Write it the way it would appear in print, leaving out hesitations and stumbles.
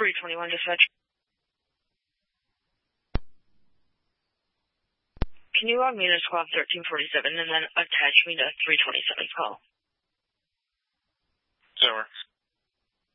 321 dispatch. Can you log me to squad 1347 and then attach me to 327's call? So works.